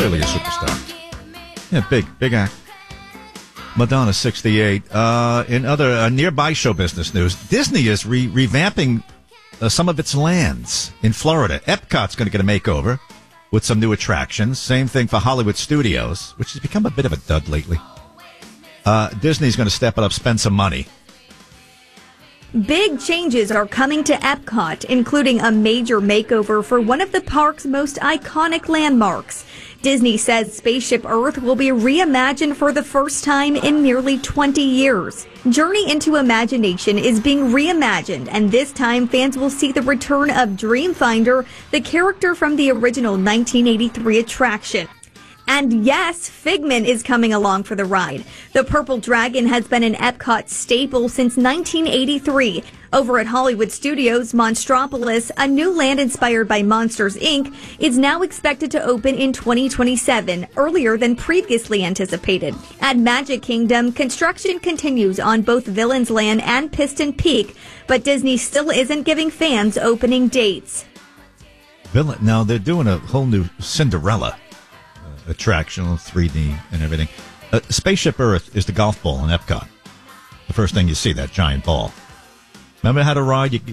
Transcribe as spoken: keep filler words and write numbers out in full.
clearly a superstar. Yeah, big, big act. Madonna, sixty-eight. Uh, in other uh, nearby show business news, Disney is re- revamping uh, some of its lands in Florida. Epcot's going to get a makeover with some new attractions. Same thing for Hollywood Studios, which has become a bit of a dud lately. Uh, Disney's going to step it up, spend some money. Big changes are coming to Epcot, including a major makeover for one of the park's most iconic landmarks. Disney says Spaceship Earth will be reimagined for the first time in nearly twenty years. Journey into Imagination is being reimagined, and this time fans will see the return of Dreamfinder, the character from the original nineteen eighty-three attraction. And yes, Figment is coming along for the ride. The Purple Dragon has been an Epcot staple since nineteen eighty-three. Over at Hollywood Studios, Monstropolis, a new land inspired by Monsters, Incorporated, is now expected to open in twenty twenty-seven, earlier than previously anticipated. At Magic Kingdom, construction continues on both Villains Land and Piston Peak, but Disney still isn't giving fans opening dates. Villain, now they're doing a whole new Cinderella attraction, three D and everything. Uh, Spaceship Earth is the golf ball in Epcot. The first thing you see, that giant ball. Remember how to ride? You,